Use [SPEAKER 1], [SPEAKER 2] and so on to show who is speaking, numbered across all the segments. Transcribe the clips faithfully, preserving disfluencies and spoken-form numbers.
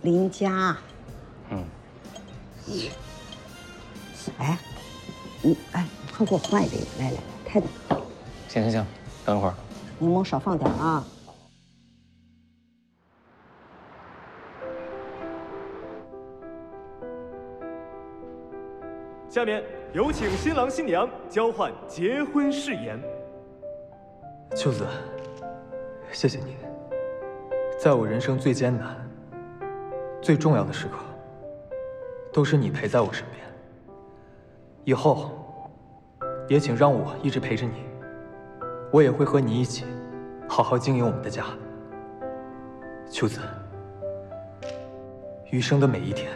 [SPEAKER 1] 林佳。
[SPEAKER 2] 嗯。
[SPEAKER 1] 哎，你哎，快给我换一杯，来来来，太冷。
[SPEAKER 2] 行行行，等一会儿。
[SPEAKER 1] 柠檬少放点啊。
[SPEAKER 3] 下面有请新郎新娘交换结婚誓言。
[SPEAKER 4] 秋子，谢谢你，在我人生最艰难、最重要的时刻，都是你陪在我身边。以后，也请让我一直陪着你，我也会和你一起，好好经营我们的家。秋子，余生的每一天，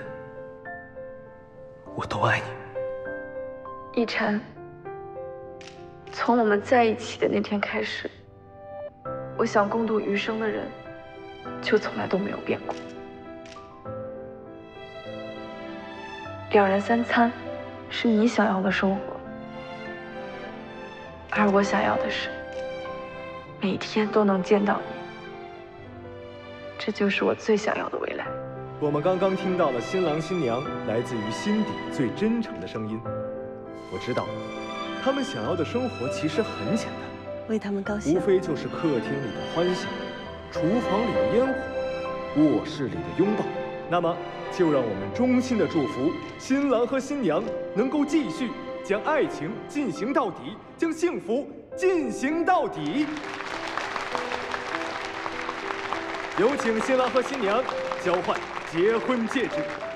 [SPEAKER 4] 我都爱你。
[SPEAKER 5] 一晨，从我们在一起的那天开始，我想共度余生的人，就从来都没有变过。两人三餐是你想要的生活，而我想要的是每天都能见到你。这就是我最想要的未来。
[SPEAKER 3] 我们刚刚听到了新郎新娘来自于心底最真诚的声音。我知道，他们想要的生活其实很简单，
[SPEAKER 6] 为他们高兴，
[SPEAKER 3] 无非就是客厅里的欢笑，厨房里的烟火，卧室里的拥抱。那么，就让我们衷心的祝福新郎和新娘能够继续将爱情进行到底，将幸福进行到底。有请新郎和新娘交换结婚戒指。